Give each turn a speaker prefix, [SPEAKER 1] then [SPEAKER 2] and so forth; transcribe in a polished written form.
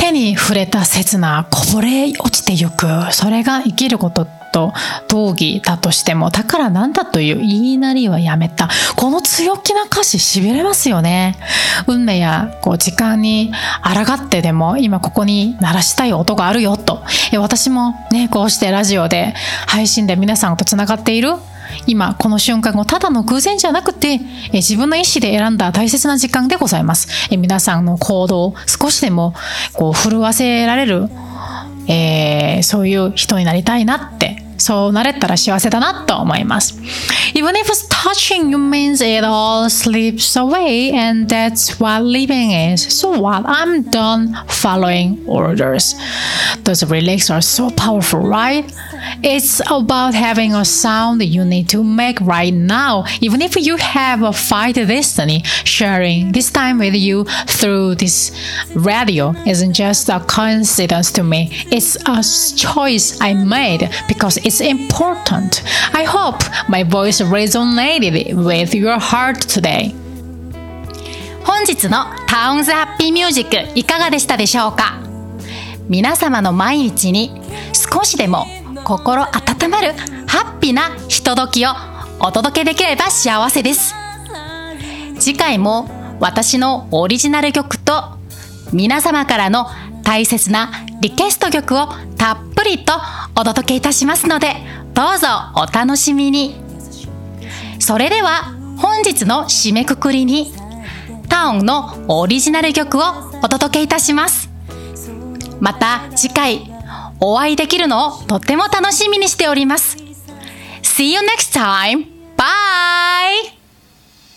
[SPEAKER 1] 手に触れた刹那こぼれ落ちてゆく。それが生きることと同義だとしても、だからなんだという言いなりはやめた。この強気な歌詞しびれますよね。運命や時間に抗ってでも今ここに鳴らしたい音があるよと。私もね、こうしてラジオで配信で皆さんとつながっている今この瞬間がただの偶然じゃなくて、自分の意思で選んだ大切な時間でございます。皆さんの行動を少しでも震わせられる、そういう人になりたいなって、そうなれたら幸せだなと思います。Even if it's touching you means it all slips away, and that's what living is. So what? I'm done following orders. Those lyrics are so powerful, right? It's about having a sound you need to make right now. Even if you have a fight destiny, sharing this time with you through this radio isn't just a coincidence to me. It's a choice I made because it's important. I hope my voice resonated with your heart today.
[SPEAKER 2] 本日のタウンズハッピーミュージックいかがでしたでしょうか。皆様の毎日に少しでも心温まるハッピーなひとときをお届けできれば幸せです。次回も私のオリジナル曲と皆様からの大切なリクエスト曲をたっぷりとお届けいたしますので、どうぞお楽しみに。それでは本日の締めくくりにタウンのオリジナル曲をお届けいたします。また次回お会いできるのをとっても楽しみにしております。See you next time. Bye!